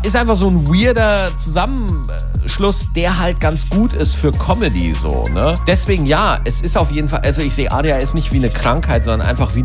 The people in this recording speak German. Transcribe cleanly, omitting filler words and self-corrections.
ist einfach so ein weirder Zusammenschluss, der halt ganz gut ist für Comedy so, ne? Deswegen ja, es ist auf jeden Fall, also ich sehe ADHS nicht wie eine Krankheit, sondern einfach wie